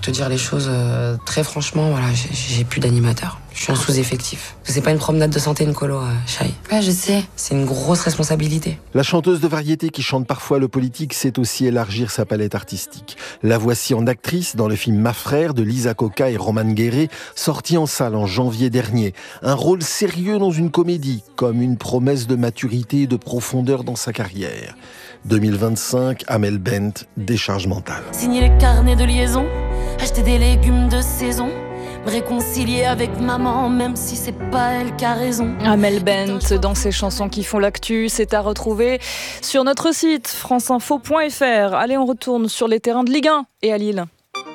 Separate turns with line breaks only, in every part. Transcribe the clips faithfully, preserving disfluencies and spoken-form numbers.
te dire les choses euh, très franchement, voilà, j'ai, j'ai plus d'animateur. Je suis en sous-effectif. C'est pas une promenade de santé, une colo, euh, Shai. Ouais, je sais. C'est une grosse responsabilité.
La chanteuse de variété qui chante parfois le politique sait aussi élargir sa palette artistique. La voici en actrice dans le film Ma Frère de Lisa Coca et Roman Guéret, sorti en salle en janvier dernier. Un rôle sérieux dans une comédie, comme une promesse de maturité et de profondeur dans sa carrière. deux mille vingt-cinq, Amel Bent, décharge mentale.
Signer les carnets de liaison, acheter des légumes de saison, me réconcilier avec maman, même si c'est pas elle qui a raison.
Amel Bent, dans ses chansons qui font l'actu, c'est à retrouver sur notre site franceinfo point f r. Allez, on retourne sur les terrains de Ligue un et à Lille.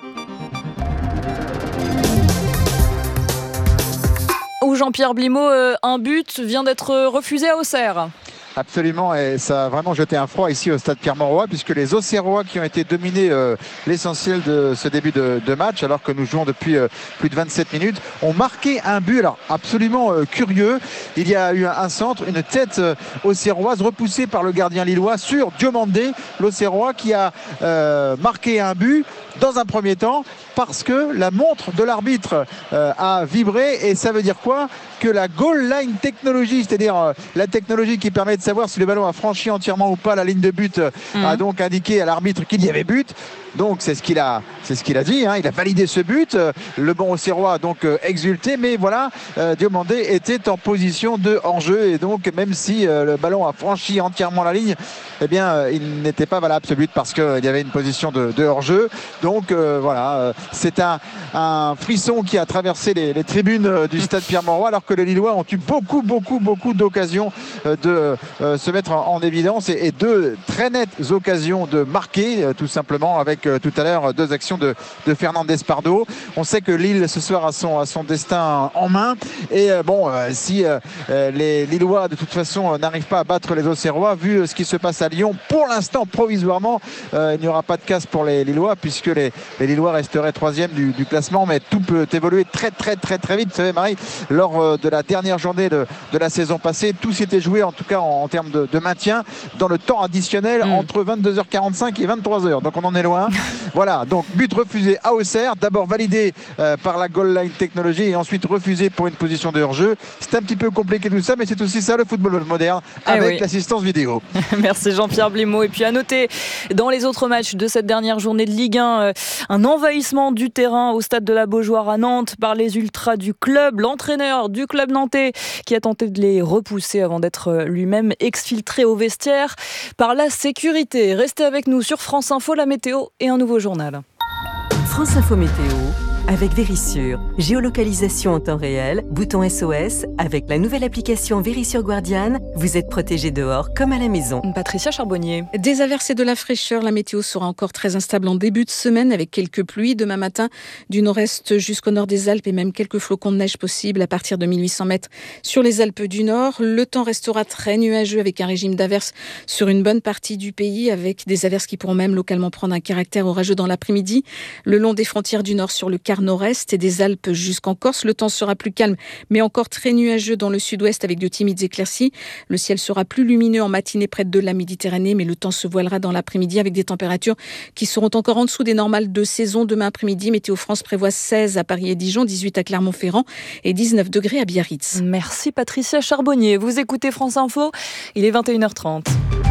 Où Jean-Pierre Blimaud, euh, un but vient d'être refusé à Auxerre.
Absolument, et ça a vraiment jeté un froid ici au stade Pierre-Mauroy, puisque les Auxerrois qui ont été dominés euh, l'essentiel de ce début de, de match, alors que nous jouons depuis euh, plus de vingt-sept minutes, ont marqué un but alors absolument euh, curieux. Il y a eu un, un centre, une tête euh, auxerroise repoussée par le gardien lillois sur Diomandé, l'Auxerrois qui a euh, marqué un but dans un premier temps parce que la montre de l'arbitre euh, a vibré, et ça veut dire quoi? Que la goal line technologie, c'est-à-dire euh, la technologie qui permet de savoir si le ballon a franchi entièrement ou pas la ligne de but, euh, mmh. a donc indiqué à l'arbitre qu'il y avait but. Donc c'est ce qu'il a, c'est ce qu'il a dit, hein. Il a validé ce but. Euh, le bon Auxerrois a donc euh, exulté, mais voilà, euh, Diomandé était en position de hors-jeu, et donc même si euh, le ballon a franchi entièrement la ligne, eh bien euh, il n'était pas valable ce but parce qu'il euh, y avait une position de, de hors-jeu. Donc euh, voilà, euh, c'est un, un frisson qui a traversé les, les tribunes euh, du stade Pierre-Mauroy, alors que les Lillois ont eu beaucoup, beaucoup, beaucoup d'occasions euh, de euh, se mettre en, en évidence, et, et deux très nettes occasions de marquer, euh, tout simplement, avec euh, tout à l'heure deux actions de, de Fernandez Pardo. On sait que Lille ce soir a son, a son destin en main, et euh, bon, euh, si euh, les Lillois de toute façon euh, n'arrivent pas à battre les Auxerrois, vu euh, ce qui se passe à Lyon, pour l'instant, provisoirement, euh, il n'y aura pas de casse pour les Lillois, puisque les, les Lillois resteraient troisième du, du classement, mais tout peut évoluer très très très très vite. Vous savez, Marie, lors euh, de la dernière journée de, de la saison passée, tout s'était joué en tout cas en, en termes de, de maintien dans le temps additionnel, mmh. entre vingt-deux heures quarante-cinq et vingt-trois heures, donc on en est loin. Voilà, donc but refusé à Auxerre, d'abord validé euh, par la goal line technologie et ensuite refusé pour une position de hors-jeu. C'est un petit peu compliqué tout ça, mais c'est aussi ça le football moderne, avec eh oui. l'assistance vidéo.
Merci Jean-Pierre Blimaud. Et puis à noter, dans les autres matchs de cette dernière journée de Ligue un, euh, un envahissement du terrain au stade de la Beaujoire à Nantes par les ultras du club, l'entraîneur du club nantais qui a tenté de les repousser avant d'être lui-même exfiltré au vestiaire par la sécurité. Restez avec nous sur France Info, la météo et un nouveau journal.
France Info Météo avec Vérissure. Géolocalisation en temps réel, bouton S O S. Avec la nouvelle application Vérissure Guardian, vous êtes protégé dehors comme à la maison.
Patricia Charbonnier.
Des averses et de la fraîcheur. La météo sera encore très instable en début de semaine avec quelques pluies. Demain matin, du nord-est jusqu'au nord des Alpes et même quelques flocons de neige possibles à partir de mille huit cents mètres sur les Alpes du Nord. Le temps restera très nuageux avec un régime d'averses sur une bonne partie du pays, avec des averses qui pourront même localement prendre un caractère orageux dans l'après-midi. Le long des frontières du Nord sur le quart nord-est et des Alpes jusqu'en Corse. Le temps sera plus calme, mais encore très nuageux dans le sud-ouest avec de timides éclaircies. Le ciel sera plus lumineux en matinée près de la Méditerranée, mais le temps se voilera dans l'après-midi avec des températures qui seront encore en dessous des normales de saison. Demain après-midi, Météo France prévoit seize à Paris et Dijon, dix-huit à Clermont-Ferrand et dix-neuf degrés à Biarritz.
Merci Patricia Charbonnier. Vous écoutez France Info, il est vingt et une heures trente.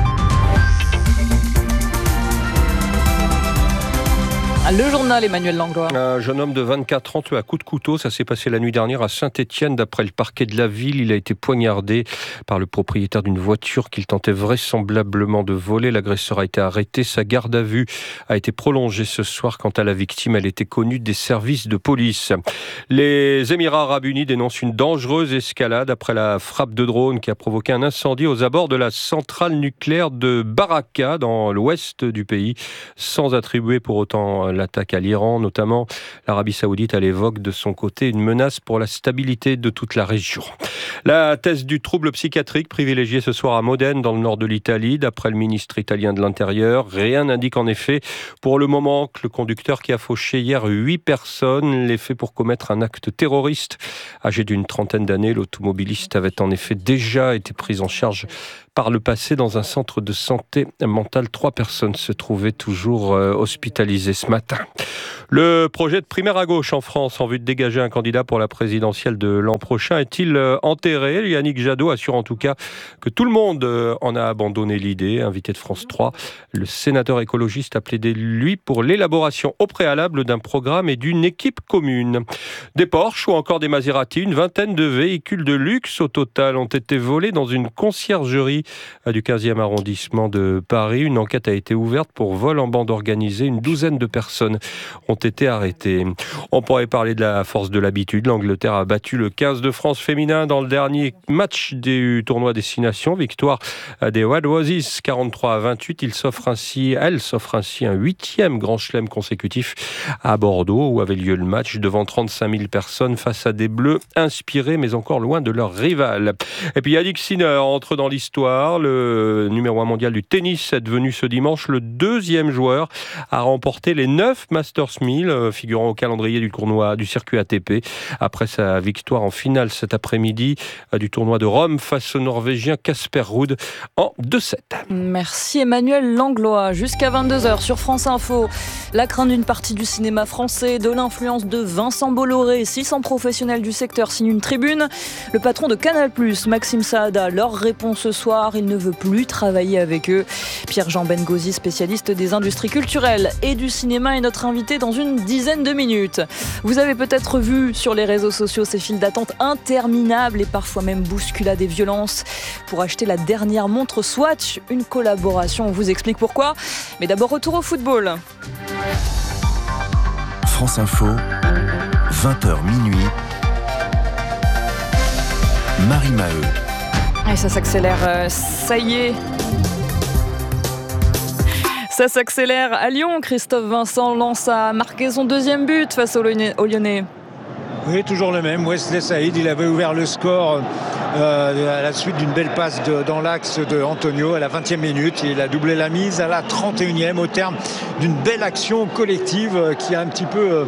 Le journal, Emmanuel Langlois.
Un jeune homme de vingt-quatre ans tué à coups de couteau. Ça s'est passé la nuit dernière à Saint-Étienne. D'après le parquet de la ville, il a été poignardé par le propriétaire d'une voiture qu'il tentait vraisemblablement de voler. L'agresseur a été arrêté. Sa garde à vue a été prolongée ce soir. Quant à la victime, elle était connue des services de police. Les Émirats arabes unis dénoncent une dangereuse escalade après la frappe de drone qui a provoqué un incendie aux abords de la centrale nucléaire de Baraka dans l'ouest du pays, sans attribuer pour autant l'attaque à l'Iran, notamment. L'Arabie Saoudite, elle évoque de son côté une menace pour la stabilité de toute la région. La thèse du trouble psychiatrique privilégiée ce soir à Modène, dans le nord de l'Italie. D'après le ministre italien de l'Intérieur, rien n'indique en effet pour le moment que le conducteur qui a fauché hier huit personnes l'ait fait pour commettre un acte terroriste. Âgé d'une trentaine d'années, l'automobiliste avait en effet déjà été pris en charge par le passé dans un centre de santé mentale. Trois personnes se trouvaient toujours euh, hospitalisées ce matin. Le projet de primaire à gauche en France en vue de dégager un candidat pour la présidentielle de l'an prochain est-il euh, enterré ? Yannick Jadot assure en tout cas que tout le monde euh, en a abandonné l'idée. Invité de France trois, le sénateur écologiste a plaidé, lui, pour l'élaboration au préalable d'un programme et d'une équipe commune. Des Porsche ou encore des Maserati, une vingtaine de véhicules de luxe au total ont été volés dans une conciergerie du quinzième arrondissement de Paris. Une enquête a été ouverte pour vol en bande organisée. Une douzaine de personnes ont été arrêtées. On pourrait parler de la force de l'habitude. L'Angleterre a battu le quinze de France féminin dans le dernier match du tournoi Destination. Victoire des Red Roses, quarante-trois à vingt-huit. Il s'offre ainsi, elle s'offre ainsi un huitième grand chelem consécutif à Bordeaux, où avait lieu le match devant trente-cinq mille personnes face à des Bleus inspirés, mais encore loin de leur rival. Et puis Yannick Sinner entre dans l'histoire. Le numéro un mondial du tennis est devenu ce dimanche le deuxième joueur à remporter les neuf Masters mille, figurant au calendrier du tournoi du circuit A T P. Après sa victoire en finale cet après-midi du tournoi de Rome face au Norvégien Casper Ruud en deux sept.
Merci Emmanuel Langlois. Jusqu'à vingt-deux heures sur France Info. La crainte d'une partie du cinéma français, de l'influence de Vincent Bolloré. six cents professionnels du secteur signent une tribune. Le patron de Canal plus, Maxime Saada, leur répond ce soir. Il ne veut plus travailler avec eux. Pierre-Jean Bengozi, spécialiste des industries culturelles et du cinéma, est notre invité dans une dizaine de minutes. Vous avez peut-être vu sur les réseaux sociaux ces files d'attente interminables et parfois même bousculades et violences pour acheter la dernière montre Swatch. Une collaboration, on vous explique pourquoi. Mais d'abord, retour au football.
France Info, vingt heures minuit. Marie Maheu.
Et ça s'accélère, ça y est. Ça s'accélère à Lyon. Christophe Vincent Lens a marqué son deuxième but face aux Lyonnais.
Oui, toujours le même. Wesley Saïd, il avait ouvert le score euh, à la suite d'une belle passe de, dans l'axe de Antonio à la vingtième minute. Il a doublé la mise à la trente et unième au terme d'une belle action collective euh, qui a un petit peu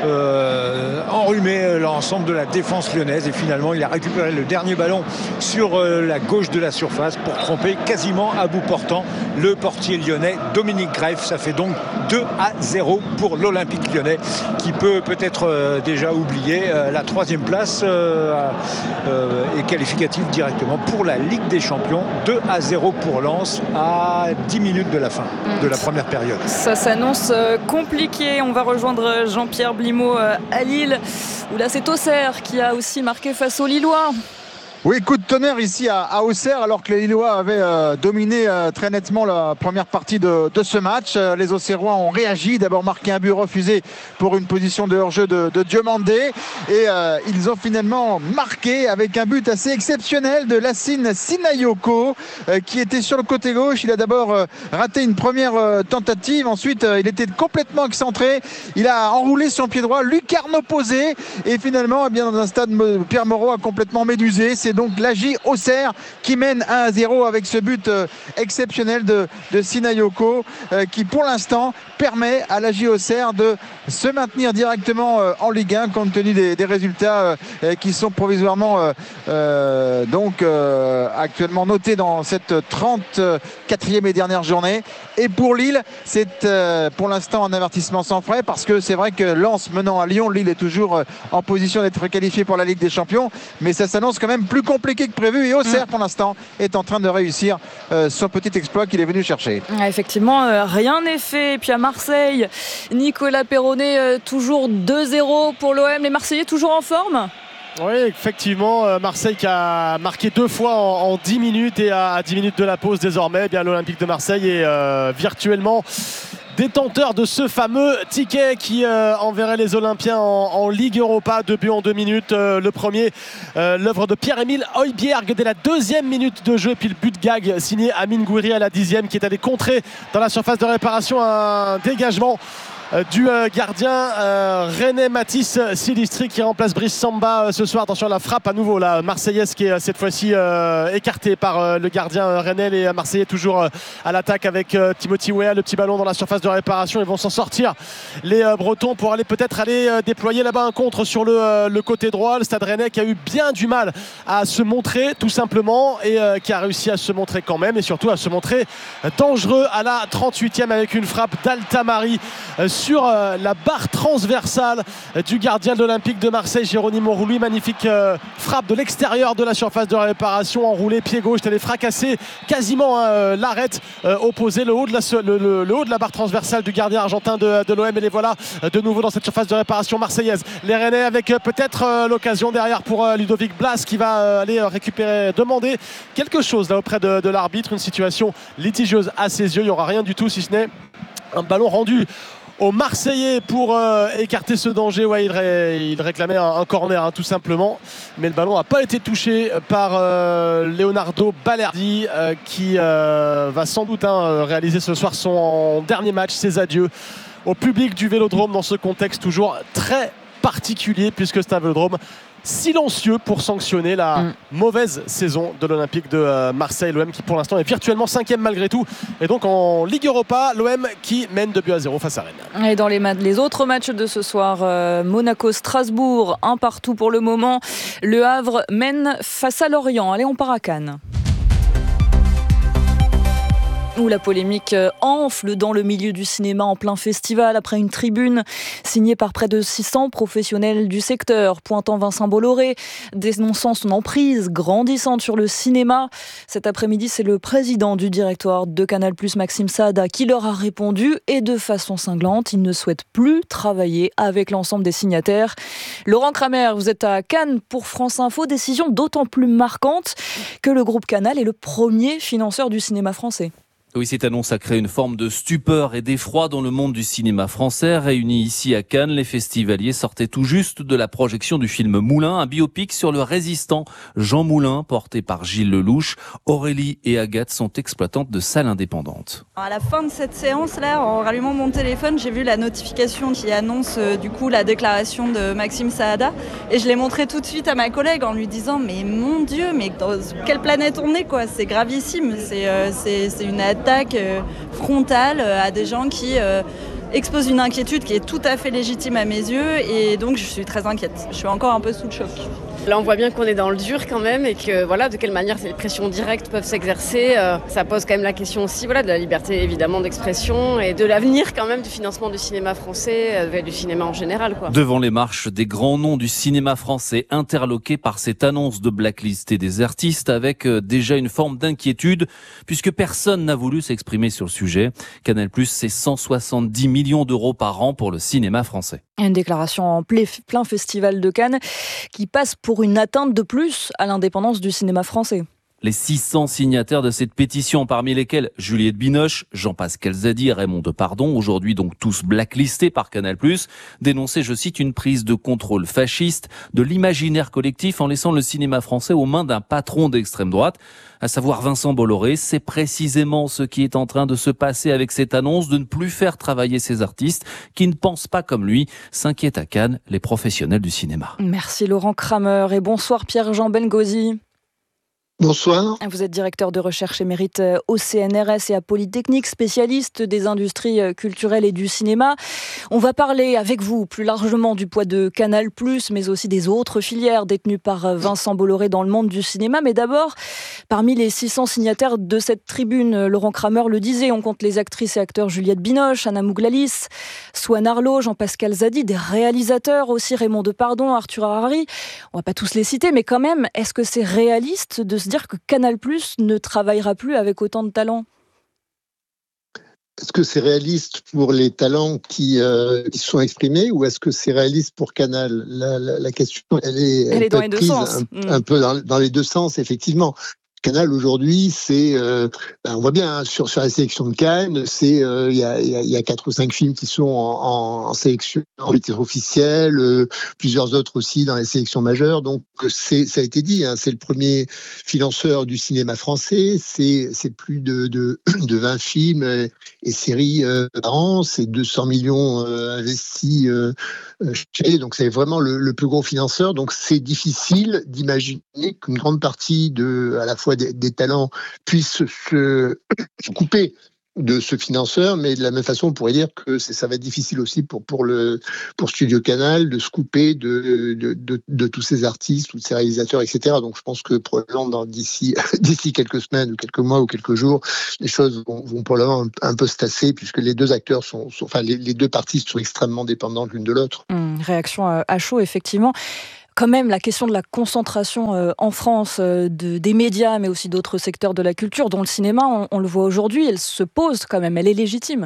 euh, enrhumé l'ensemble de la défense lyonnaise. Et finalement, il a récupéré le dernier ballon sur euh, la gauche de la surface pour tromper quasiment à bout portant le portier lyonnais Dominique Greff. Ça fait donc deux à zéro pour l'Olympique lyonnais qui peut peut-être euh, déjà oublier la troisième place euh, euh, est qualificative directement pour la Ligue des Champions. Deux à zéro pour Lens à dix minutes de la fin de la première période.
Ça s'annonce compliqué. On va rejoindre Jean-Pierre Blimaud à Lille, où là c'est Auxerre qui a aussi marqué face aux Lillois.
Oui, coup de tonnerre ici à, à Auxerre, alors que les Lillois avaient euh, dominé euh, très nettement la première partie de, de ce match. Euh, les Auxerrois ont réagi, d'abord marqué un but refusé pour une position de hors-jeu de, de Diomandé. Et euh, ils ont finalement marqué avec un but assez exceptionnel de Lassine Sinayoko, euh, qui était sur le côté gauche. Il a d'abord euh, raté une première euh, tentative, ensuite euh, il était complètement excentré. Il a enroulé son pied droit, lucarne opposée, et finalement, eh bien, dans un stade, Pierre Moreau a complètement médusé. C'est donc l'A J Auxerre qui mène un à zéro avec ce but euh, exceptionnel de, de Sinayoko euh, qui pour l'instant permet à l'A J Auxerre de se maintenir directement euh, en Ligue un compte tenu des, des résultats euh, qui sont provisoirement euh, euh, donc euh, actuellement notés dans cette trente-quatrième et dernière journée. Et pour Lille, c'est euh, pour l'instant un avertissement sans frais, parce que c'est vrai que Lens menant à Lyon, Lille est toujours euh, en position d'être qualifié pour la Ligue des Champions, mais ça s'annonce quand même plus compliqué que prévu, et Auxerre pour l'instant est en train de réussir euh, son petit exploit qu'il est venu chercher.
Ah, effectivement, euh, rien n'est fait. Et puis à Marseille, Nicolas Perronnet, euh, toujours deux zéro pour l'O M. Les Marseillais toujours en forme ?
Oui, effectivement, Marseille qui a marqué deux fois en, en dix minutes, et à, à dix minutes de la pause désormais, eh bien l'Olympique de Marseille est euh, virtuellement détenteur de ce fameux ticket qui euh, enverrait les Olympiens en, en Ligue Europa. Deux buts en deux minutes. Euh, le premier, euh, l'œuvre de Pierre-Emile Højbjerg dès la deuxième minute de jeu. Puis le but gag signé Amine Gouiri à la dixième, qui est allé contrer dans la surface de réparation un dégagement euh, du euh, gardien euh, rennais Mathis Silistri qui remplace Brice Samba euh, ce soir. Attention à la frappe à nouveau, la Marseillaise qui est cette fois-ci euh, écartée par euh, le gardien euh, rennais. Les Marseillais toujours euh, à l'attaque avec euh, Timothy Weah, le petit ballon dans la surface de réparation. Ils vont s'en sortir les euh, Bretons pour aller peut-être aller euh, déployer là-bas un contre sur le, euh, le côté droit. Le Stade Rennais qui a eu bien du mal à se montrer tout simplement et euh, qui a réussi à se montrer quand même et surtout à se montrer dangereux à la trente-huitième avec une frappe d'Altamari euh, sur euh, la barre transversale euh, du gardien de l'Olympique de Marseille, Geronimo Rulli. Magnifique euh, frappe de l'extérieur de la surface de réparation, enroulé pied gauche, elle est fracassée quasiment hein, euh, l'arrête euh, opposé le haut, de la, le, le, le haut de la barre transversale du gardien argentin de, de l'O M et les voilà euh, de nouveau dans cette surface de réparation marseillaise. Les Rennais avec euh, peut-être euh, l'occasion derrière pour euh, Ludovic Blas qui va euh, aller euh, récupérer, demander quelque chose là auprès de, de l'arbitre, une situation litigieuse à ses yeux. Il n'y aura rien du tout si ce n'est un ballon rendu aux Marseillais pour euh, écarter ce danger. Ouais, il, ré, il réclamait un, un corner hein, tout simplement, mais le ballon n'a pas été touché par euh, Leonardo Balerdi euh, qui euh, va sans doute hein, réaliser ce soir son dernier match, ses adieux au public du Vélodrome dans ce contexte toujours très particulier puisque c'est un Vélodrome silencieux pour sanctionner la mmh. mauvaise saison de l'Olympique de euh, Marseille. L'O M qui pour l'instant est virtuellement cinquième malgré tout et donc en Ligue Europa, l'O M qui mène deux buts à zéro face à Rennes.
Et dans les, ma- les autres matchs de ce soir, euh, Monaco-Strasbourg, un partout pour le moment. Le Havre mène face à Lorient. Allez, on part à Cannes, où la polémique enfle dans le milieu du cinéma en plein festival après une tribune signée par près de six cents professionnels du secteur, pointant Vincent Bolloré, dénonçant son emprise grandissante sur le cinéma. Cet après-midi, c'est le président du directoire de Canal+, Maxime Saada, qui leur a répondu et de façon cinglante, il ne souhaite plus travailler avec l'ensemble des signataires. Laurent Kramer, vous êtes à Cannes pour France Info, décision d'autant plus marquante que le groupe Canal est le premier financeur du cinéma français.
Oui, cette annonce a créé une forme de stupeur et d'effroi dans le monde du cinéma français. Réunis ici à Cannes, les festivaliers sortaient tout juste de la projection du film Moulin, un biopic sur le résistant Jean Moulin, porté par Gilles Lelouch. Aurélie et Agathe sont exploitantes de salles indépendantes.
À la fin de cette séance-là, en rallumant mon téléphone, j'ai vu la notification qui annonce euh, du coup la déclaration de Maxime Saada et je l'ai montré tout de suite à ma collègue en lui disant mais mon Dieu, mais dans quelle planète on est quoi, c'est gravissime, c'est, euh, c'est, c'est une attaque euh, frontale euh, à des gens qui euh, exposent une inquiétude qui est tout à fait légitime à mes yeux et donc je suis très inquiète, je suis encore un peu sous le choc.
Là, on voit bien qu'on est dans le dur quand même et que voilà, de quelle manière ces pressions directes peuvent s'exercer. Euh, ça pose quand même la question aussi voilà, de la liberté évidemment d'expression et de l'avenir quand même du financement du cinéma français, euh, du cinéma en général, quoi.
Devant les marches des grands noms du cinéma français interloqués par cette annonce de blacklist et des artistes avec euh, déjà une forme d'inquiétude puisque personne n'a voulu s'exprimer sur le sujet. Canal+, c'est cent soixante-dix millions d'euros par an pour le cinéma français.
Une déclaration en plein festival de Cannes qui passe pour une atteinte de plus à l'indépendance du cinéma français.
Les six cents signataires de cette pétition, parmi lesquels Juliette Binoche, Jean-Pascal Zadi et Raymond Depardon, aujourd'hui donc tous blacklistés par Canal+, dénonçaient, je cite, une prise de contrôle fasciste de l'imaginaire collectif en laissant le cinéma français aux mains d'un patron d'extrême droite, à savoir Vincent Bolloré. C'est précisément ce qui est en train de se passer avec cette annonce de ne plus faire travailler ces artistes qui ne pensent pas comme lui, s'inquiètent à Cannes les professionnels du cinéma.
Merci Laurent Kramer et bonsoir Pierre-Jean Bengozi.
Bonsoir.
Vous êtes directeur de recherche émérite au C N R S et à Polytechnique, spécialiste des industries culturelles et du cinéma. On va parler avec vous plus largement du poids de Canal+, mais aussi des autres filières détenues par Vincent Bolloré dans le monde du cinéma. Mais d'abord, parmi les six cents signataires de cette tribune, Laurent Kramer le disait, on compte les actrices et acteurs Juliette Binoche, Anna Mouglalis, Swan Arlo, Jean-Pascal Zadi, des réalisateurs aussi, Raymond Depardon, Arthur Harari. On va pas tous les citer, mais quand même, est-ce que c'est réaliste de se dire que Canal+ ne travaillera plus avec autant de talents?
Est-ce que c'est réaliste pour les talents qui, euh, qui sont exprimés ou est-ce que c'est réaliste pour Canal? la, la, la question, elle est, elle
elle est
peut
dans
être
les deux
prise
sens.
Un,
mmh.
un peu dans, dans les deux sens, effectivement. Canal aujourd'hui, c'est, euh, ben on voit bien hein, sur, sur la sélection de Cannes, c'est il euh, y, a, y a quatre ou cinq films qui sont en, en, en sélection en titre officiel, euh, plusieurs autres aussi dans les sélections majeures. Donc c'est, ça a été dit, hein, c'est le premier financeur du cinéma français. C'est, c'est plus de, de, de vingt films et, et séries euh, par an. C'est deux cents millions euh, investis euh, chaque année. Donc c'est vraiment le, le plus gros financeur. Donc c'est difficile d'imaginer qu'une grande partie de, à la fois Des, des talents puissent se, se couper de ce financeur, mais de la même façon, on pourrait dire que c'est, ça va être difficile aussi pour, pour, le, pour Studio Canal de se couper de, de, de, de tous ces artistes, tous ces réalisateurs, et cetera. Donc je pense que probablement dans, d'ici, d'ici quelques semaines ou quelques mois ou quelques jours, les choses vont, vont probablement un, un peu se tasser, puisque les deux acteurs sont, sont enfin les, les deux parties sont extrêmement dépendantes l'une de l'autre.
Mmh, réaction à chaud, effectivement. Quand même, la question de la concentration euh, en France euh, de, des médias, mais aussi d'autres secteurs de la culture, dont le cinéma, on, on le voit aujourd'hui, elle se pose quand même, elle est légitime.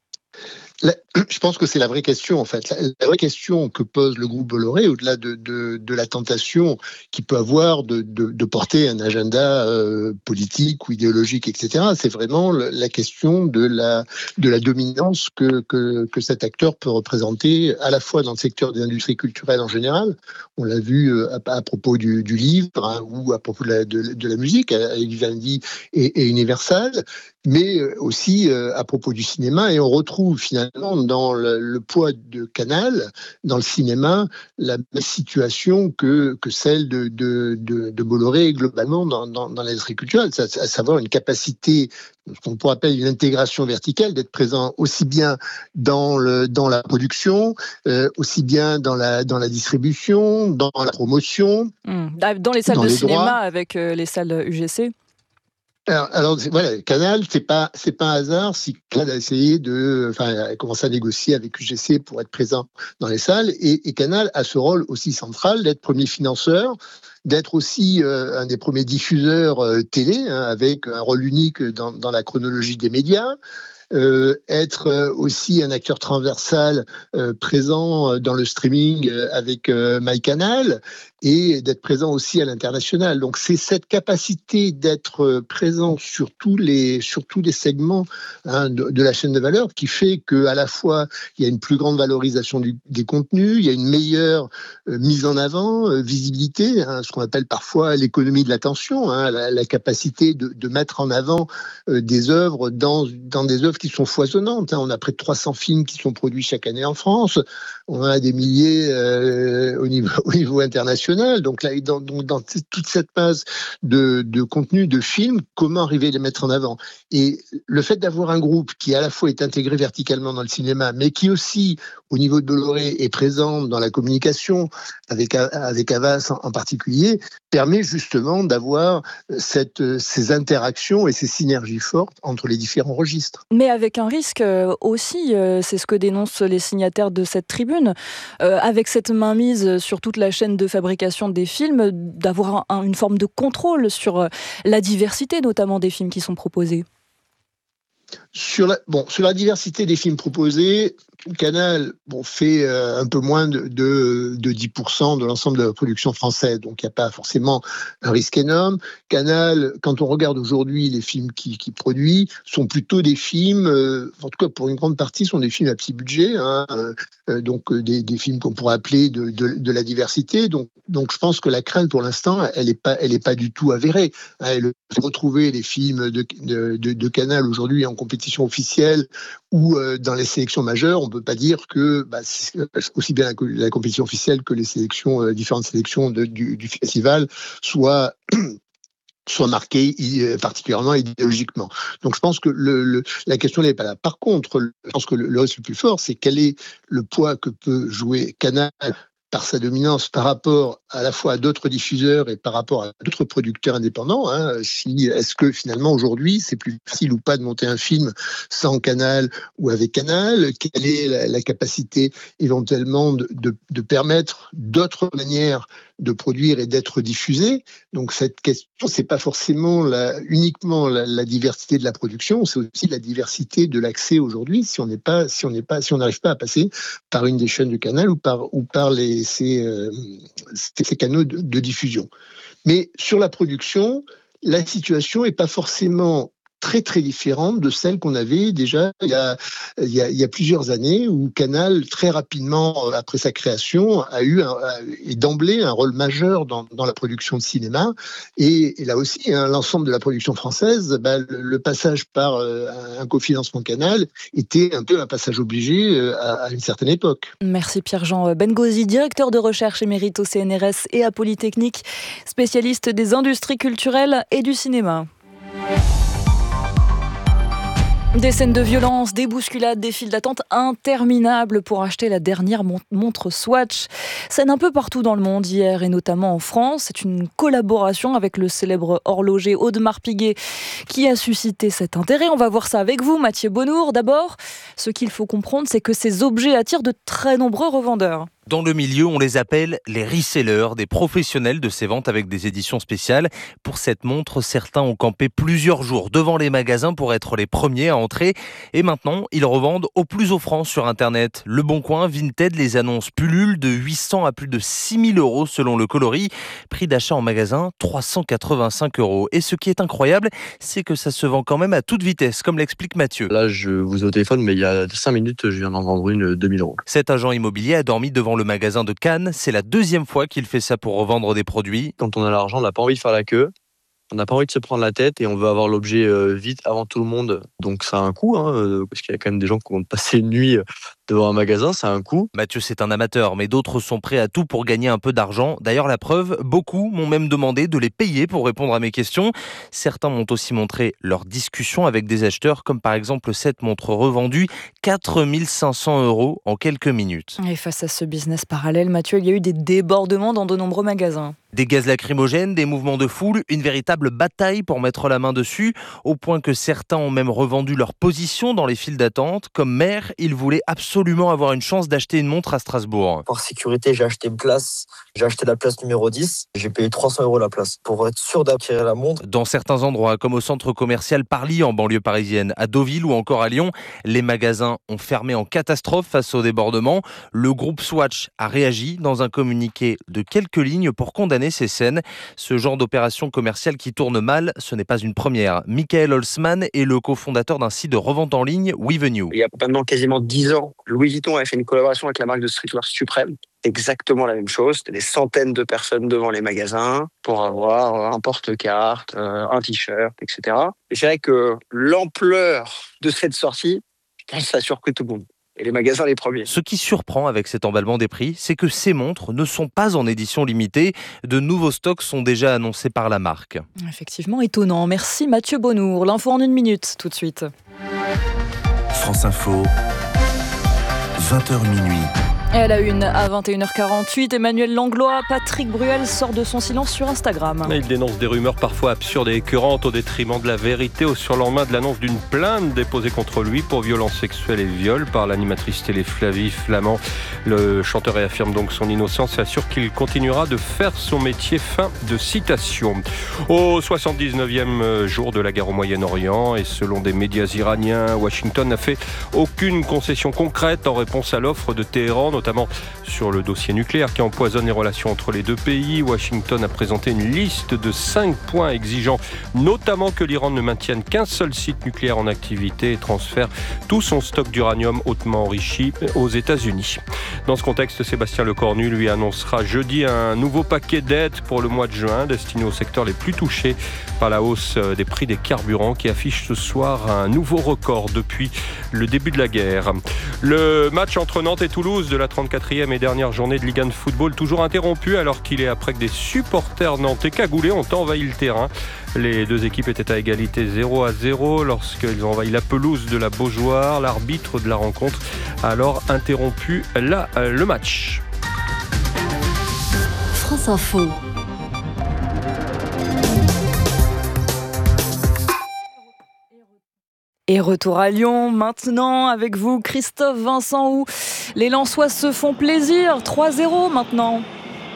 La, je pense que c'est la vraie question en fait. La, la vraie question que pose le groupe Bolloré, au-delà de, de, de la tentation qu'il peut avoir de, de, de porter un agenda euh, politique ou idéologique, et cetera, c'est vraiment la question de la, de la dominance que, que, que cet acteur peut représenter à la fois dans le secteur des industries culturelles en général. On l'a vu à, à propos du, du livre hein, ou à propos de la, de, de la musique, avec Vivendi et, et Universal, mais aussi euh, à propos du cinéma. Et on retrouve finalement dans le, le poids de Canal, dans le cinéma, la même situation que, que celle de, de, de, de Bolloré globalement dans, dans, dans l'industrie culturelle, à, à savoir une capacité, ce qu'on pourrait appeler une intégration verticale, d'être présent aussi bien dans, le, dans la production, euh, aussi bien dans la, dans la distribution, dans la promotion.
Mmh. Dans les salles dans de les cinéma droits. Avec euh, les salles U G C.
Alors, alors voilà, Canal, c'est pas c'est pas un hasard si Canal a essayé de, enfin, a commencé à négocier avec U G C pour être présent dans les salles, et, et Canal a ce rôle aussi central d'être premier financeur, d'être aussi euh, un des premiers diffuseurs euh, télé, hein, avec un rôle unique dans, dans la chronologie des médias. Euh, être euh, aussi un acteur transversal euh, présent dans le streaming euh, avec euh, MyCanal, et d'être présent aussi à l'international. Donc c'est cette capacité d'être présent sur tous les, sur tous les segments hein, de, de la chaîne de valeur qui fait qu'à la fois il y a une plus grande valorisation du, des contenus, il y a une meilleure euh, mise en avant, euh, visibilité, hein, ce qu'on appelle parfois l'économie de l'attention, hein, la, la capacité de, de mettre en avant euh, des œuvres dans, dans des œuvres qui sont foisonnantes. Hein. On a près de trois cents films qui sont produits chaque année en France, on a des milliers euh, au niveau, au niveau international. Donc là, dans, dans toute cette base de, de contenu, de films, comment arriver à les mettre en avant? Et le fait d'avoir un groupe qui à la fois est intégré verticalement dans le cinéma, mais qui aussi, au niveau de Bolloré, est présent dans la communication, avec, avec Havas en, en particulier, permet justement d'avoir cette, ces interactions et ces synergies fortes entre les différents registres.
Mais avec un risque aussi, c'est ce que dénoncent les signataires de cette tribune, euh, avec cette mainmise sur toute la chaîne de fabrication des films, d'avoir un, une forme de contrôle sur la diversité, notamment des films qui sont proposés.
Sur la, bon, sur la diversité des films proposés, Canal bon, fait euh, un peu moins de, de, de dix pour cent de l'ensemble de la production française, donc il n'y a pas forcément un risque énorme. Canal, quand on regarde aujourd'hui les films qu'il qui produit, sont plutôt des films, euh, en tout cas pour une grande partie, sont des films à petit budget, hein, euh, donc euh, des, des films qu'on pourrait appeler de, de, de la diversité. Donc, donc je pense que la crainte pour l'instant, elle n'est pas, elle est pas du tout avérée. Hein, le, retrouver les films de, de, de, de Canal aujourd'hui en compétition officielle ou euh, dans les sélections majeures, on ne peut pas dire que bah, c'est aussi bien la, la compétition officielle que les sélections, euh, différentes sélections de, du, du festival soient soit marquées euh, particulièrement idéologiquement. Donc je pense que le, le, la question n'est pas là. Par contre, je pense que le, le risque le plus fort, c'est quel est le poids que peut jouer Canal par sa dominance par rapport à la fois à d'autres diffuseurs et par rapport à d'autres producteurs indépendants. Hein. Si, est-ce que finalement aujourd'hui c'est plus facile ou pas de monter un film sans Canal ou avec Canal? Quelle est la, la capacité éventuellement de, de, de permettre d'autres manières de produire et d'être diffusé? Donc cette question, c'est pas forcément la, uniquement la, la diversité de la production, c'est aussi la diversité de l'accès aujourd'hui. Si on n'est pas, si on n'est pas, si on n'arrive pas à passer par une des chaînes de Canal ou par ou par les ces, euh, ces canaux de, de diffusion. Mais sur la production, la situation n'est pas forcément très très différente de celle qu'on avait déjà il y a, il y a, il y a plusieurs années, où Canal, très rapidement après sa création, a eu un, et d'emblée un rôle majeur dans, dans la production de cinéma. Et, et là aussi, hein, l'ensemble de la production française, bah, le, le passage par euh, un cofinancement Canal était un peu un passage obligé euh, à, à une certaine époque.
Merci Pierre-Jean Bengozi, directeur de recherche émérite au C N R S et à Polytechnique, spécialiste des industries culturelles et du cinéma. Des scènes de violence, des bousculades, des files d'attente interminables pour acheter la dernière montre Swatch. Scène un peu partout dans le monde hier et notamment en France. C'est une collaboration avec le célèbre horloger Audemars Piguet qui a suscité cet intérêt. On va voir ça avec vous, Mathieu Bonnour. D'abord, ce qu'il faut comprendre, c'est que ces objets attirent de très nombreux revendeurs.
Dans le milieu, on les appelle les resellers, des professionnels de ces ventes avec des éditions spéciales. Pour cette montre, certains ont campé plusieurs jours devant les magasins pour être les premiers à entrer. Et maintenant, ils revendent au plus offrant sur Internet. Le Bon Coin, Vinted, les annonces pullulent de huit cents à plus de six mille euros selon le coloris. Prix d'achat en magasin, trois cent quatre-vingt-cinq euros. Et ce qui est incroyable, c'est que ça se vend quand même à toute vitesse, comme l'explique Mathieu.
Là, je vous ai au téléphone, mais il y a cinq minutes, je viens d'en vendre une deux mille euros.
Cet agent immobilier a dormi devant le magasin de Cannes. C'est la deuxième fois qu'il fait ça pour revendre des produits.
Quand on a l'argent, on n'a pas envie de faire la queue. On n'a pas envie de se prendre la tête et on veut avoir l'objet euh, vite avant tout le monde. Donc ça a un coût, hein, euh, parce qu'il y a quand même des gens qui vont passer une nuit devant un magasin, ça a un coût.
Mathieu, c'est un amateur, mais d'autres sont prêts à tout pour gagner un peu d'argent. D'ailleurs, la preuve, beaucoup m'ont même demandé de les payer pour répondre à mes questions. Certains m'ont aussi montré leurs discussions avec des acheteurs, comme par exemple cette montre revendue quatre mille cinq cents euros en quelques minutes.
Et face à ce business parallèle, Mathieu, il y a eu des débordements dans de nombreux magasins.
Des gaz lacrymogènes, des mouvements de foule, une véritable bataille pour mettre la main dessus, au point que certains ont même revendu leur position dans les files d'attente. Comme maire, ils voulaient absolument avoir une chance d'acheter une montre à Strasbourg.
Par sécurité, j'ai acheté une place, j'ai acheté la place numéro dix, j'ai payé trois cents euros la place pour être sûr d'acquérir la montre.
Dans certains endroits, comme au centre commercial Parly en banlieue parisienne, à Deauville ou encore à Lyon, les magasins ont fermé en catastrophe face au débordement. Le groupe Swatch a réagi dans un communiqué de quelques lignes pour condamner ces scènes. Ce genre d'opération commerciale qui tourne mal, ce n'est pas une première. Michael Holzman est le cofondateur d'un site de revente en ligne, Wevenue.
Il y a maintenant quasiment dix ans, Louis Vuitton a fait une collaboration avec la marque de streetwear Supreme. Exactement la même chose. C'était des centaines de personnes devant les magasins pour avoir un porte-carte, un t-shirt, et cetera. Et c'est vrai que l'ampleur de cette sortie, je pense que ça a surpris tout le monde. Et les magasins les premiers.
Ce qui surprend avec cet emballement des prix, c'est que ces montres ne sont pas en édition limitée. De nouveaux stocks sont déjà annoncés par la marque.
Effectivement étonnant. Merci Mathieu Bonnour. L'info en une minute, tout de suite.
France Info, vingt heures minuit.
Et à la une, à vingt et une heures quarante-huit, Emmanuel Langlois, Patrick Bruel sort de son silence sur Instagram.
Il dénonce des rumeurs parfois absurdes et écœurantes au détriment de la vérité au surlendemain de l'annonce d'une plainte déposée contre lui pour violences sexuelles et viol par l'animatrice télé Flavie Flamand. Le chanteur réaffirme donc son innocence et assure qu'il continuera de faire son métier. Fin de citation. Au soixante-dix-neuvième jour de la guerre au Moyen-Orient et selon des médias iraniens, Washington n'a fait aucune concession concrète en réponse à l'offre de Téhéran, notamment sur le dossier nucléaire qui empoisonne les relations entre les deux pays. Washington a présenté une liste de cinq points exigeant notamment que l'Iran ne maintienne qu'un seul site nucléaire en activité et transfère tout son stock d'uranium hautement enrichi aux États-Unis. Dans ce contexte, Sébastien Lecornu lui annoncera jeudi un nouveau paquet d'aides pour le mois de juin destiné aux secteurs les plus touchés par la hausse des prix des carburants qui affiche ce soir un nouveau record depuis le début de la guerre. Le match entre Nantes et Toulouse de la trente-quatrième et dernière journée de Ligue un de football toujours interrompu alors qu'il est après que des supporters nantais cagoulés ont envahi le terrain. Les deux équipes étaient à égalité zéro à zéro lorsqu'ils ont envahi la pelouse de la Beaujoire. L'arbitre de la rencontre a alors interrompu la, euh, le match.
France Info.
Et retour à Lyon maintenant avec vous Christophe Vincent où les Lensois se font plaisir, trois zéro maintenant.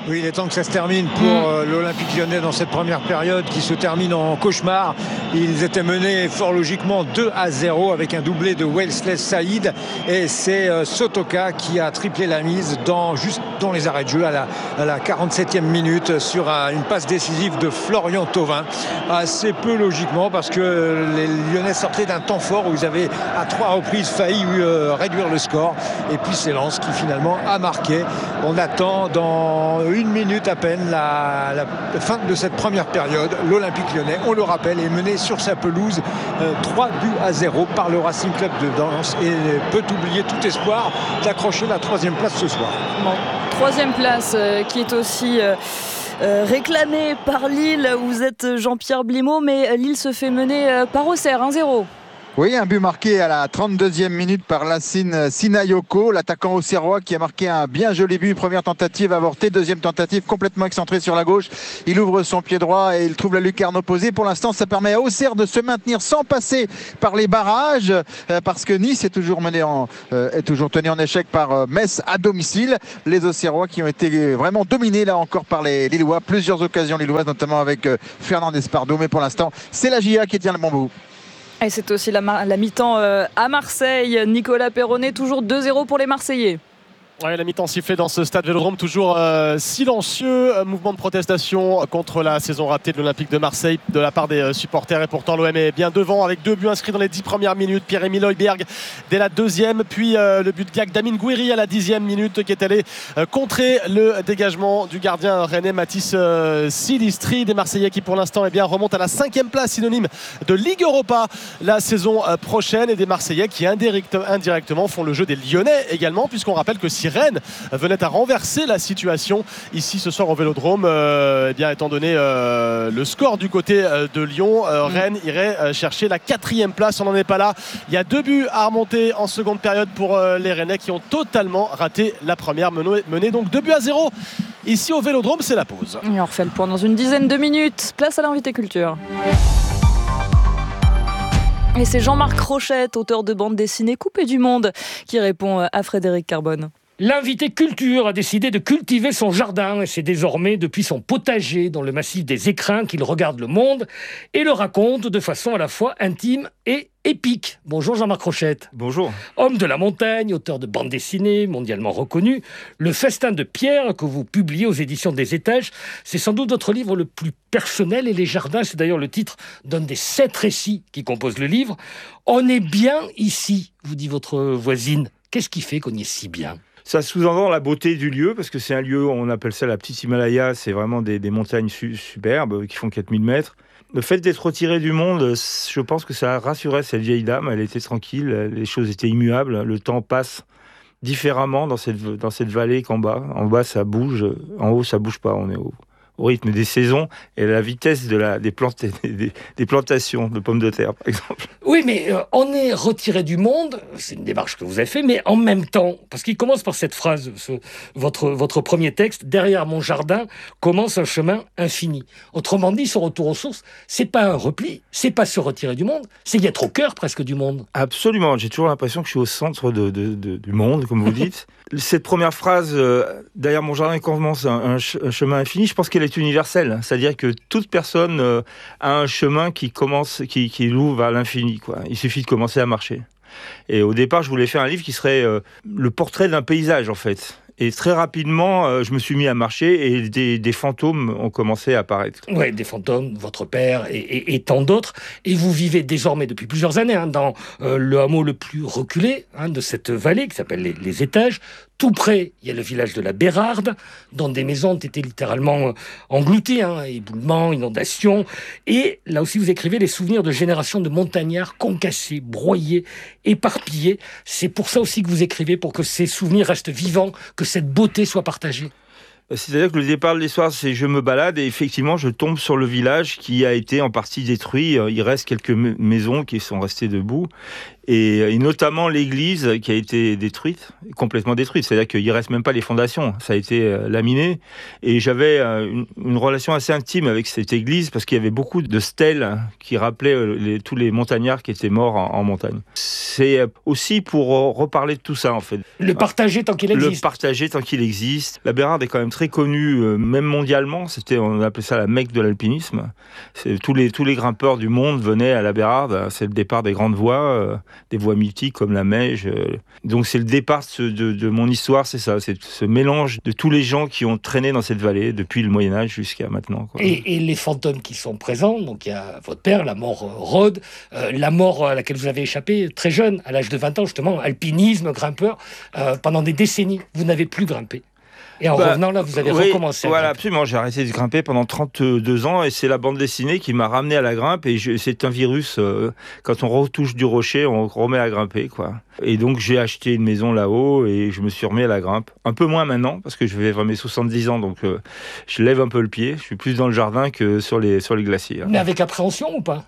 Oui, il est temps que ça se termine pour euh, l'Olympique Lyonnais dans cette première période qui se termine en cauchemar. Ils étaient menés fort logiquement deux à zéro avec un doublé de Wesley Saïd et c'est euh, Sotoka qui a triplé la mise dans, juste dans les arrêts de jeu à la, à la quarante-septième minute sur un, une passe décisive de Florian Thauvin. Assez peu logiquement parce que les Lyonnais sortaient d'un temps fort où ils avaient à trois reprises failli euh, réduire le score et puis c'est Lens qui finalement a marqué. On attend dans une minute à peine la, la fin de cette première période. L'Olympique Lyonnais, on le rappelle, est mené sur sa pelouse euh, trois buts à zéro par le Racing Club de Lens et peut oublier tout espoir d'accrocher la troisième place ce soir.
Bon, troisième place euh, qui est aussi euh, euh, réclamée par Lille. Vous êtes Jean-Pierre Blimaud, mais Lille se fait mener euh, par Auxerre un zéro.
Oui, un but marqué à la trente-deuxième minute par Lassine Sinayoko, l'attaquant auxerrois qui a marqué un bien joli but. Première tentative avortée, deuxième tentative complètement excentrée sur la gauche. Il ouvre son pied droit et il trouve la lucarne opposée. Pour l'instant, ça permet à Auxerre de se maintenir sans passer par les barrages euh, parce que Nice est toujours mené en, euh, est toujours tenu en échec par euh, Metz à domicile. Les Auxerrois qui ont été vraiment dominés là encore par les Lillois. Plusieurs occasions lilloises, notamment avec euh, Fernand Espardo. Mais pour l'instant, c'est la J A qui tient le bon bout.
Et c'est aussi la, la mi-temps euh, à Marseille. Nicolas Perronnet, toujours deux zéro pour les Marseillais.
Ouais, la mi-temps sifflée dans ce stade Vélodrome, toujours euh, silencieux. Euh, mouvement de protestation contre la saison ratée de l'Olympique de Marseille de la part des euh, supporters. Et pourtant, l'O M est bien devant avec deux buts inscrits dans les dix premières minutes. Pierre-Emile Højbjerg dès la deuxième. Puis euh, le but de Gag d'Amine Gouiri à la dixième minute qui est allé euh, contrer le dégagement du gardien rennais Mathis euh, Silistri. Des Marseillais qui, pour l'instant, eh bien, remontent à la cinquième place, synonyme de Ligue Europa la saison euh, prochaine. Et des Marseillais qui indirect, indirectement font le jeu des Lyonnais également, puisqu'on rappelle que si Rennes venait à renverser la situation ici ce soir au Vélodrome, euh, eh bien, étant donné euh, le score du côté euh, de Lyon, euh, mmh. Rennes irait euh, chercher la quatrième place. On n'en est pas là. Il y a deux buts à remonter en seconde période pour euh, les Rennais qui ont totalement raté la première, menée donc deux buts à zéro. Ici au Vélodrome, c'est la pause.
Et on refait le point dans une dizaine de minutes. Place à l'invité culture. Et c'est Jean-Marc Rochette, auteur de bande dessinée Coupé du Monde, qui répond à Frédéric Carbone.
L'invité culture a décidé de cultiver son jardin et c'est désormais depuis son potager dans le massif des Écrins qu'il regarde le monde et le raconte de façon à la fois intime et épique. Bonjour Jean-Marc Rochette.
Bonjour.
Homme de la montagne, auteur de bande dessinée mondialement reconnu, Le Festin de Pierre que vous publiez aux éditions des Étages, c'est sans doute votre livre le plus personnel et les jardins, c'est d'ailleurs le titre d'un des sept récits qui composent le livre. On est bien ici, vous dit votre voisine. Qu'est-ce qui fait qu'on y est si bien ?
Ça sous-entend la beauté du lieu, parce que c'est un lieu, on appelle ça la petite Himalaya, c'est vraiment des, des montagnes su- superbes qui font quatre mille mètres. Le fait d'être retiré du monde, je pense que ça a rassuré cette vieille dame, elle était tranquille, les choses étaient immuables, le temps passe différemment dans cette, dans cette vallée qu'en bas. En bas, ça bouge, en haut, ça bouge pas, on est au... au rythme des saisons et la vitesse de la, des, plantes, des, des plantations de pommes de terre, par exemple.
Oui, mais euh, on est retiré du monde, c'est une démarche que vous avez faite, mais en même temps, parce qu'il commence par cette phrase, ce, votre, votre premier texte, « Derrière mon jardin commence un chemin infini ». Autrement dit, ce retour aux sources, c'est pas un repli, c'est pas se retirer du monde, c'est y être au cœur presque du monde.
Absolument, j'ai toujours l'impression que je suis au centre de, de, de, du monde, comme vous dites. Cette première phrase, euh, « Derrière mon jardin commence un, un, ch- un chemin infini », je pense qu'elle est universelle. C'est-à-dire que toute personne euh, a un chemin qui commence, qui, qui l'ouvre vers l'infini, quoi. Il suffit de commencer à marcher. Et au départ, je voulais faire un livre qui serait euh, le portrait d'un paysage, en fait. Et très rapidement, euh, je me suis mis à marcher et des, des fantômes ont commencé à apparaître.
Oui, des fantômes, votre père et, et, et tant d'autres. Et vous vivez désormais depuis plusieurs années hein, dans euh, le hameau le plus reculé hein, de cette vallée qui s'appelle les, les Étages. Tout près, il y a le village de la Bérarde, dont des maisons ont été littéralement euh, englouties, hein, éboulements, inondations. Et là aussi, vous écrivez les souvenirs de générations de montagnards concassés, broyés, éparpillés. C'est pour ça aussi que vous écrivez, pour que ces souvenirs restent vivants, que cette beauté soit partagée.
C'est-à-dire que le départ de l'histoire, c'est je me balade et effectivement, je tombe sur le village qui a été en partie détruit. Il reste quelques maisons qui sont restées debout. Et, et notamment l'église qui a été détruite, complètement détruite. C'est-à-dire qu'il ne reste même pas les fondations. Ça a été euh, laminé. Et j'avais euh, une, une relation assez intime avec cette église parce qu'il y avait beaucoup de stèles qui rappelaient euh, les, tous les montagnards qui étaient morts en, en montagne. C'est aussi pour reparler de tout ça, en fait.
Le partager tant qu'il existe.
Le partager tant qu'il existe. La Bérarde est quand même très connue, euh, même mondialement. C'était, on appelait ça la Mecque de l'alpinisme. C'est, tous, les, tous les grimpeurs du monde venaient à la Bérarde. C'est le départ des grandes voies. Euh, des voies mythiques comme la Meije. Donc c'est le départ de, de, de mon histoire, c'est ça, c'est ce mélange de tous les gens qui ont traîné dans cette vallée depuis le Moyen-Âge jusqu'à maintenant. Quoi.
Et, et les fantômes qui sont présents, donc il y a votre père, la mort euh, Rhodes, euh, la mort à laquelle vous avez échappé très jeune, à l'âge de vingt ans justement, alpinisme, grimpeur, euh, pendant des décennies, vous n'avez plus grimpé. Et en bah, revenant là, vous avez oui, recommencé.
Voilà, absolument. J'ai arrêté de grimper pendant trente-deux ans et c'est la bande dessinée qui m'a ramené à la grimpe. Et je, c'est un virus. Euh, quand on retouche du rocher, on remet à grimper, quoi. Et donc j'ai acheté une maison là-haut et je me suis remis à la grimpe. Un peu moins maintenant parce que je vais vers mes soixante-dix ans, donc euh, je lève un peu le pied. Je suis plus dans le jardin que sur les sur les glaciers.
Mais avec appréhension ou pas?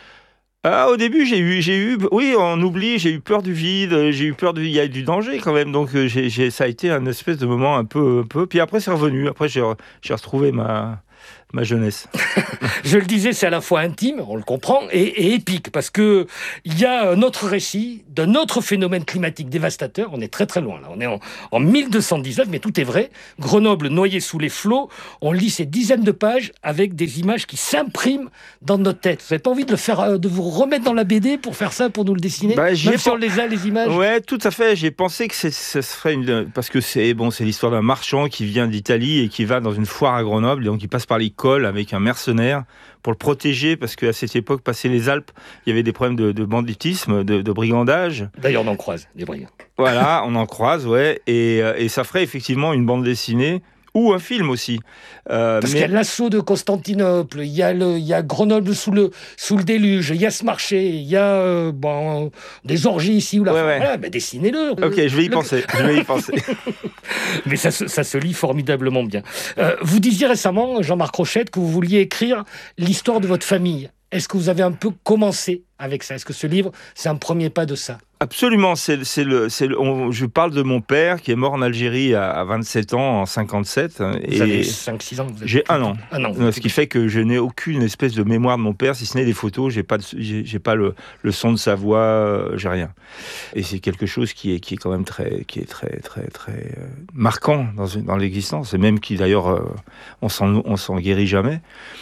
Ah, au début, j'ai eu, j'ai eu, oui, on oublie, j'ai eu peur du vide, j'ai eu peur du, il y a du danger quand même, donc j'ai, j'ai, ça a été un espèce de moment un peu, un peu. Puis après, c'est revenu. Après, j'ai, j'ai retrouvé ma, ma jeunesse.
Je le disais, c'est à la fois intime, on le comprend, et, et épique, parce que il y a un autre récit d'un autre phénomène climatique dévastateur. On est très très loin là. On est en, en mille deux cent dix-neuf, mais tout est vrai. Grenoble noyée sous les flots. On lit ces dizaines de pages avec des images qui s'impriment dans notre tête. Vous n'avez pas envie de le faire, de vous remettre dans la B D pour faire ça, pour nous le dessiner, bah, même si on les a les images.
Ouais, tout à fait. J'ai pensé que c'est, ça serait une, parce que c'est bon, c'est l'histoire d'un marchand qui vient d'Italie et qui va dans une foire à Grenoble, donc il passe par les cols avec un mercenaire pour le protéger, parce qu'à cette époque, passé les Alpes, il y avait des problèmes de, de banditisme, de, de brigandage.
D'ailleurs, on en croise des brigands.
Voilà, on en croise, ouais, et, et ça ferait effectivement une bande dessinée ou un film aussi.
Euh, Parce mais... qu'il y a l'assaut de Constantinople, il y a, le, il y a Grenoble sous le, sous le déluge, il y a ce marché, il y a euh, bon, des orgies ici ou là.
Ouais, ouais.
Voilà, bah, dessinez-le.
Ok, je vais y le... penser. Je vais y penser.
Mais ça, ça se lit formidablement bien. Euh, vous disiez récemment, Jean-Marc Rochette, que vous vouliez écrire l'histoire de votre famille. Est-ce que vous avez un peu commencé avec ça? Est-ce que ce livre, c'est un premier pas de ça?
Absolument. C'est, c'est le, c'est le, on, je parle de mon père qui est mort en Algérie à, à vingt-sept ans, en cinquante-sept.
Vous
et
avez cinq six ans? Vous avez
j'ai un an.
Un an.
Ce qui fait que je n'ai aucune espèce de mémoire de mon père, si ce n'est des photos. J'ai pas, de, j'ai, j'ai pas le, le son de sa voix. Euh, j'ai rien. Et c'est quelque chose qui est, qui est quand même très, qui est très, très, très euh, marquant dans, dans l'existence. Et même qui, d'ailleurs, euh, on s'en, on s'en guérit jamais.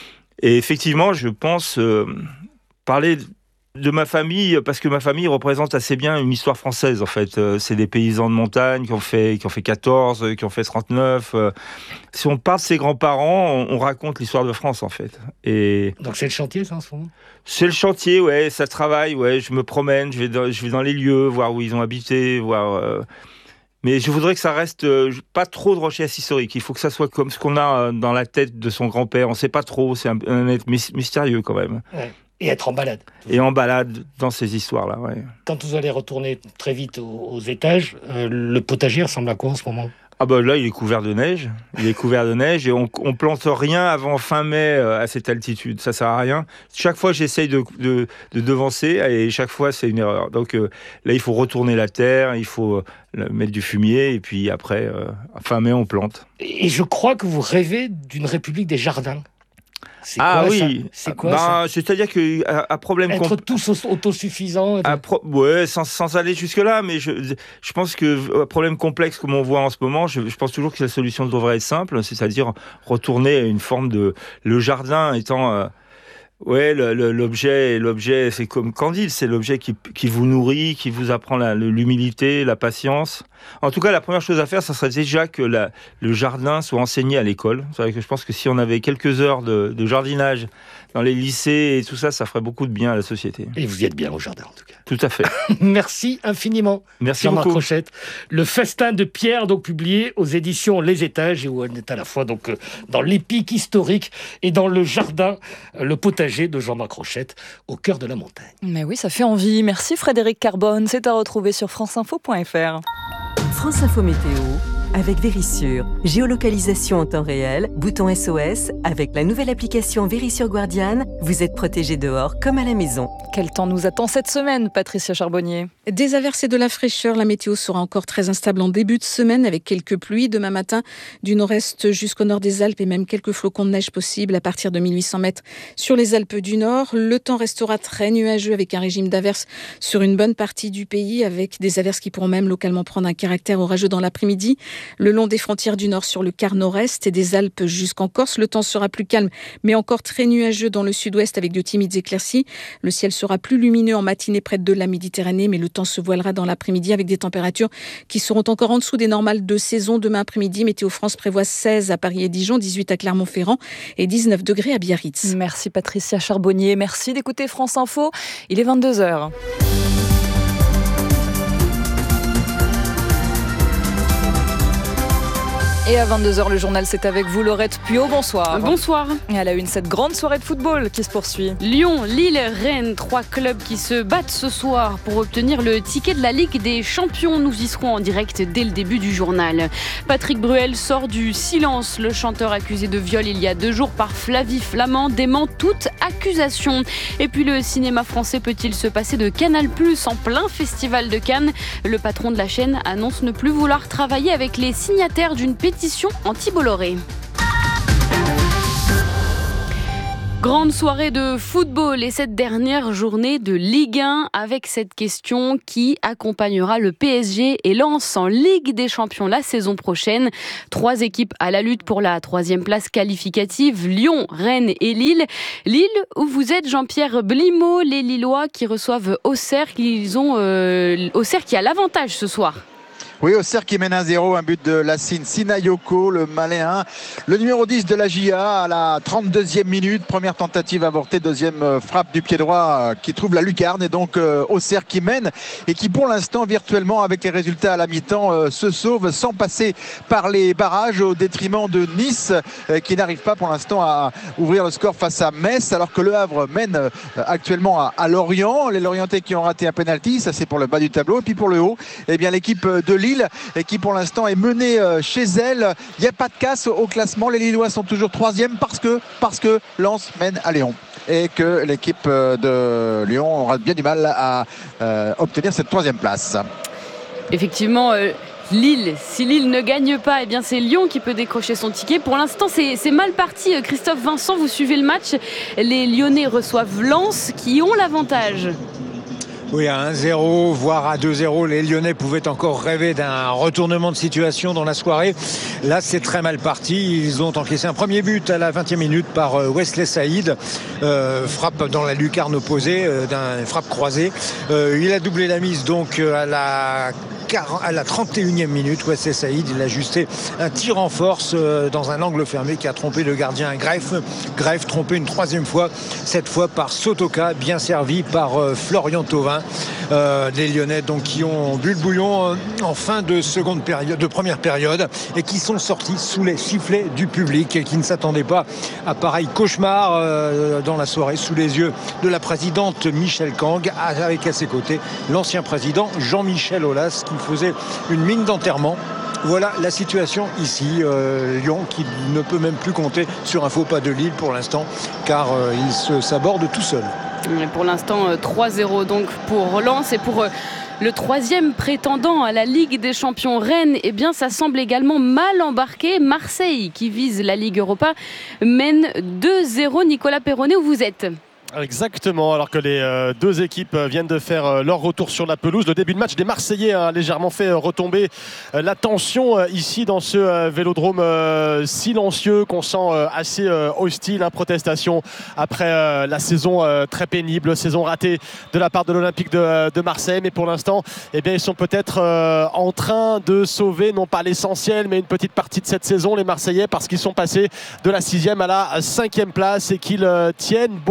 Et effectivement, je pense euh, parler de ma famille, parce que ma famille représente assez bien une histoire française, en fait. Euh, c'est des paysans de montagne qui ont fait, qui ont fait quatorze, qui ont fait trente-neuf. Euh, si on parle de ses grands-parents, on, on raconte l'histoire de France, en fait. Et
donc c'est le chantier, ça, en ce moment?
C'est le chantier, ouais, ça travaille, ouais. Je me promène, je vais dans, je vais dans les lieux, voir où ils ont habité, voir... Euh, Mais je voudrais que ça reste euh, pas trop de recherche historique. Il faut que ça soit comme ce qu'on a euh, dans la tête de son grand-père. On ne sait pas trop, c'est un, un être mystérieux quand même.
Ouais. Et être en balade.
Et en balade dans ces histoires-là, ouais.
Quand vous allez retourner très vite aux, aux étages, euh, le potager ressemble à quoi en ce moment?
Ah bah là, il est couvert de neige. Il est couvert de neige et on, on plante rien avant fin mai euh, à cette altitude. Ça sert à rien. Chaque fois, j'essaye de, de, de devancer et chaque fois, c'est une erreur. Donc euh, là, il faut retourner la terre, il faut euh, mettre du fumier et puis après, euh, fin mai, on plante.
Et je crois que vous rêvez d'une république des jardins. C'est
ah
quoi,
oui,
c'est quoi
ben,
ça?
C'est-à-dire que à, à problème
être
comp...
tous autosuffisants.
À pro... Ouais, sans, sans aller jusque là, mais je, je pense que à problème complexe comme on voit en ce moment, je, je pense toujours que la solution devrait être simple, c'est-à-dire retourner à une forme de le jardin étant euh... Ouais, le, le, l'objet, l'objet, c'est comme Candide, c'est l'objet qui, qui vous nourrit, qui vous apprend la, l'humilité, la patience. En tout cas, la première chose à faire, ça serait déjà que la, le jardin soit enseigné à l'école. C'est vrai que je pense que si on avait quelques heures de, de jardinage dans les lycées et tout ça, ça ferait beaucoup de bien à la société.
Et vous y êtes bien au jardin, en tout cas.
Tout à fait.
Merci infiniment.
Merci
Jean-Marc
beaucoup.
Rochette. Le festin de Pierre, donc publié aux éditions Les Étages, et où on est à la fois donc dans l'épique historique et dans le jardin, le potager de Jean-Marc Rochette, au cœur de la montagne.
Mais oui, ça fait envie. Merci Frédéric Carbone. C'est à retrouver sur franceinfo point f r.
France Info Météo, avec Vérissure. Géolocalisation en temps réel, bouton S O S, avec la nouvelle application Vérissure Guardiane, vous êtes protégés dehors comme à la maison.
Quel temps nous attend cette semaine, Patricia Charbonnier?
Des averses et de la fraîcheur. La météo sera encore très instable en début de semaine avec quelques pluies. Demain matin, du nord-est jusqu'au nord des Alpes et même quelques flocons de neige possibles à partir de mille huit cents mètres sur les Alpes du Nord. Le temps restera très nuageux avec un régime d'averses sur une bonne partie du pays, avec des averses qui pourront même localement prendre un caractère orageux dans l'après-midi. Le long des frontières du Nord sur le quart nord-est et des Alpes jusqu'en Corse, le temps sera plus calme mais encore très nuageux dans le sud-ouest avec de timides éclaircies. Le ciel sera plus lumineux en matinée près de la Méditerranée, mais le temps se voilera dans l'après-midi avec des températures qui seront encore en dessous des normales de saison. Demain après-midi, Météo France prévoit seize à Paris et Dijon, dix-huit à Clermont-Ferrand et dix-neuf degrés à Biarritz.
Merci Patricia Charbonnier, merci d'écouter France Info. Il est vingt-deux heures. Et à vingt-deux heures, le journal, c'est avec vous, Laurette Puot. Bonsoir.
Bonsoir.
Et à la une, cette grande soirée de football qui se poursuit.
Lyon, Lille, Rennes, trois clubs qui se battent ce soir pour obtenir le ticket de la Ligue des Champions. Nous y serons en direct dès le début du journal. Patrick Bruel sort du silence. Le chanteur accusé de viol il y a deux jours par Flavie Flamand dément toute accusation. Et puis le cinéma français peut-il se passer de Canal plus en plein festival de Cannes? Le patron de la chaîne annonce ne plus vouloir travailler avec les signataires d'une pétition anti-Bolloré. Grande soirée de football et cette dernière journée de Ligue un avec cette question: qui accompagnera le P S G et Lens en Ligue des Champions la saison prochaine? Trois équipes à la lutte pour la troisième place qualificative: Lyon, Rennes et Lille. Lille, où vous êtes, Jean-Pierre Blimaud, les Lillois qui reçoivent Auxerre, ils ont euh, Auxerre qui a l'avantage ce soir.
Oui, Auxerre qui mène un zéro, un but de Lassine Sinayoko, le Maléen. Le numéro dix de la J A à la trente-deuxième minute. Première tentative avortée, deuxième frappe du pied droit qui trouve la lucarne. Et donc euh, Auxerre qui mène et qui pour l'instant virtuellement avec les résultats à la mi-temps euh, se sauve sans passer par les barrages au détriment de Nice euh, qui n'arrive pas pour l'instant à ouvrir le score face à Metz. Alors que le Havre mène euh, actuellement à, à Lorient. Les Lorientais qui ont raté un penalty, ça c'est pour le bas du tableau. Et puis pour le haut, eh bien l'équipe de Lille et qui pour l'instant est menée chez elle. Il n'y a pas de casse au classement. Les Lillois sont toujours troisième parce que, parce que Lens mène à Lyon et que l'équipe de Lyon aura bien du mal à euh, obtenir cette troisième place.
Effectivement, euh... Lille, si Lille ne gagne pas, eh bien c'est Lyon qui peut décrocher son ticket. Pour l'instant, c'est, c'est mal parti. Christophe Vincent, vous suivez le match. Les Lyonnais reçoivent Lens qui ont l'avantage.
Oui, à un zéro, voire à deux zéro, les Lyonnais pouvaient encore rêver d'un retournement de situation dans la soirée. Là, c'est très mal parti. Ils ont encaissé un premier but à la vingtième minute par Wesley Saïd. Euh, frappe dans la lucarne opposée, euh, d'un frappe croisée. Euh, il a doublé la mise donc à la à la trente et unième minute, Wesley Saïd, il a ajusté un tir en force dans un angle fermé qui a trompé le gardien Greff. Greff trompé une troisième fois, cette fois par Sotoka, bien servi par Florian Thauvin. Euh, les Lyonnais donc qui ont bu le bouillon en fin de seconde période, de première période, et qui sont sortis sous les sifflets du public et qui ne s'attendaient pas à pareil cauchemar euh, dans la soirée, sous les yeux de la présidente Michel Kang, avec à ses côtés l'ancien président Jean-Michel Aulas qui faisait une mine d'enterrement. Voilà la situation ici. Euh, Lyon qui ne peut même plus compter sur un faux pas de Lille pour l'instant, car euh, il se saborde tout seul.
Pour l'instant, trois zéro donc pour Lens. Et pour le troisième prétendant à la Ligue des Champions, Rennes, eh bien, ça semble également mal embarqué. Marseille, qui vise la Ligue Europa, mène deux zéro. Nicolas Perronnet, où vous êtes ?
Exactement, alors que les euh, deux équipes viennent de faire euh, leur retour sur la pelouse. Le début de match des Marseillais a légèrement fait euh, retomber euh, la tension euh, ici dans ce euh, vélodrome euh, silencieux qu'on sent euh, assez euh, hostile, hein, protestation après euh, la saison euh, très pénible, saison ratée de la part de l'Olympique de, de Marseille. Mais pour l'instant, eh bien, ils sont peut-être euh, en train de sauver, non pas l'essentiel, mais une petite partie de cette saison, les Marseillais, parce qu'ils sont passés de la sixième à la cinquième place et qu'ils euh, tiennent bon pour l'instant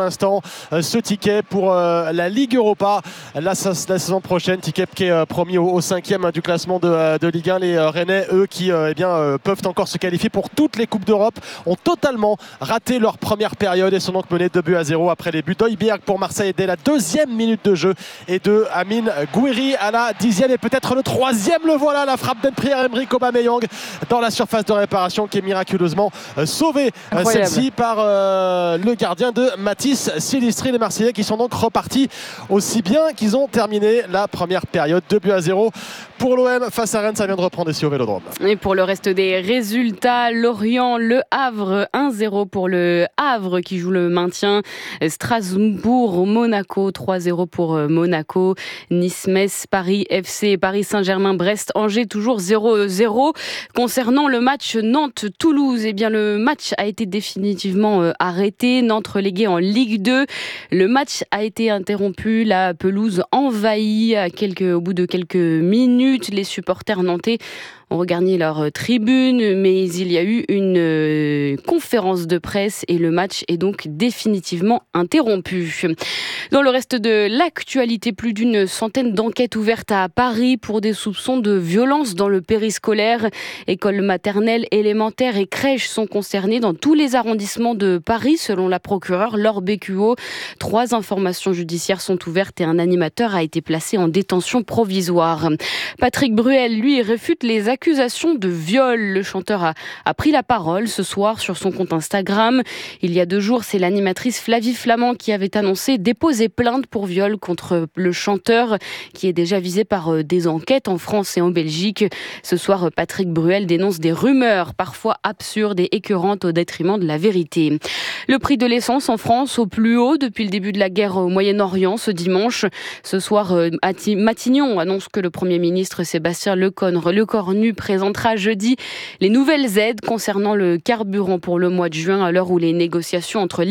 l'instant ce ticket pour la Ligue Europa la, la saison prochaine. Ticket qui est promis au, au cinquième du classement de, de Ligue un. Les Rennais, eux, qui eh bien, peuvent encore se qualifier pour toutes les Coupes d'Europe, ont totalement raté leur première période et sont donc menés deux buts à zéro après les buts d'Højbjerg pour Marseille dès la deuxième minute de jeu et de Amin Gouiri à la dixième et peut-être le troisième. Le voilà, la frappe d'Pierre-Emerick Aubameyang dans la surface de réparation qui est miraculeusement sauvée, Incroyable. celle-ci par euh, le gardien de Mathis Silistri. Les Marseillais qui sont donc repartis aussi bien qu'ils ont terminé la première période. deux buts à zéro pour l'O M face à Rennes. Ça vient de reprendre ici au Vélodrome.
Et pour le reste des résultats, Lorient, Le Havre, un zéro pour le Havre qui joue le maintien. Strasbourg, Monaco, trois zéro pour Monaco. Nice, Metz, Paris F C, Paris Saint-Germain, Brest, Angers, toujours zéro zéro. Concernant le match Nantes-Toulouse, eh bien le match a été définitivement arrêté. Nantes relégué en Ligue deux. Le match a été interrompu, la pelouse envahie à quelques, au bout de quelques minutes. Les supporters nantais ont regagné leur tribune, mais il y a eu une euh, conférence de presse et le match est donc définitivement interrompu. Dans le reste de l'actualité, plus d'une centaine d'enquêtes ouvertes à Paris pour des soupçons de violence dans le périscolaire. Écoles maternelles, élémentaires et crèches sont concernées dans tous les arrondissements de Paris, selon la procureure Laure Bécuot. Trois informations judiciaires sont ouvertes et un animateur a été placé en détention provisoire. Patrick Bruel, lui, réfute les accusations Accusation de viol. Le chanteur a, a pris la parole ce soir sur son compte Instagram. Il y a deux jours, c'est l'animatrice Flavie Flamand qui avait annoncé déposer plainte pour viol contre le chanteur qui est déjà visé par des enquêtes en France et en Belgique. Ce soir, Patrick Bruel dénonce des rumeurs parfois absurdes et écœurantes au détriment de la vérité. Le prix de l'essence en France au plus haut depuis le début de la guerre au Moyen-Orient ce dimanche. Ce soir, Matignon annonce que le Premier ministre Sébastien Lecornu présentera jeudi les nouvelles aides concernant le carburant pour le mois de juin à l'heure où les négociations entre